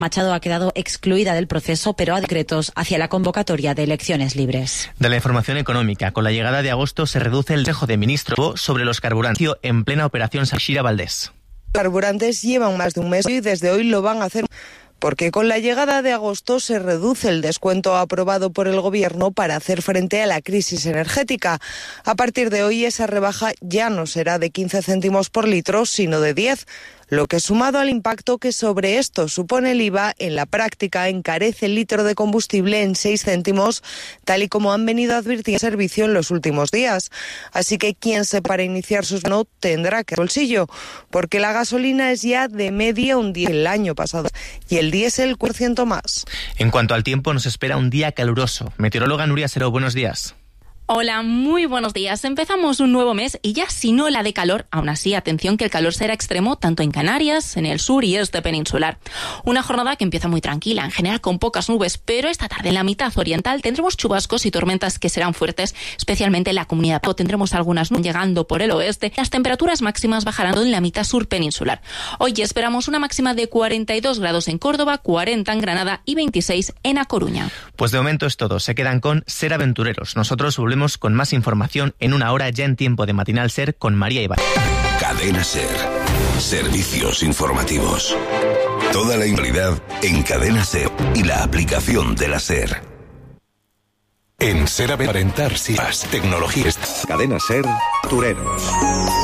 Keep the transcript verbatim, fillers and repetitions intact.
Machado ha quedado excluida del proceso, pero a decretos hacia la convocatoria de elecciones libres. De la información económica, con la llegada de agosto se reduce el Consejo de Ministros sobre los carburantes en plena operación Sashira Valdés. Los carburantes llevan más de un mes y desde hoy lo van a hacer, porque con la llegada de agosto se reduce el descuento aprobado por el Gobierno para hacer frente a la crisis energética. A partir de hoy esa rebaja ya no será de quince céntimos por litro, sino de diez, lo que sumado al impacto que sobre esto supone el I V A, en la práctica encarece el litro de combustible en seis céntimos, tal y como han venido advirtiendo el servicio en los últimos días. Así que quien se para iniciar sus no tendrá que bolsillo, porque la gasolina es ya de media un día el año pasado y el diésel cuatro por ciento más. En cuanto al tiempo, nos espera un día caluroso. Meteoróloga Nuria Seró, buenos días. Hola, muy buenos días. Empezamos un nuevo mes y ya sin ola de calor. Aún así, atención que el calor será extremo tanto en Canarias, en el sur y este peninsular. Una jornada que empieza muy tranquila, en general con pocas nubes, pero esta tarde en la mitad oriental tendremos chubascos y tormentas que serán fuertes, especialmente en la comunidad. Tendremos algunas nubes llegando por el oeste. Las temperaturas máximas bajarán en la mitad sur peninsular. Hoy esperamos una máxima de cuarenta y dos grados en Córdoba, cuarenta en Granada y veintiséis en A Coruña. Pues de momento es todo. Se quedan con Ser Aventureros. Nosotros volvemos con más información en una hora ya en tiempo de Matinal Ser con María Ibar. Cadena Ser. Servicios informativos. Toda la actualidad en Cadena Ser y la aplicación de la Ser. En Ser Aventureros, tecnologías. Cadena Ser, Tureros.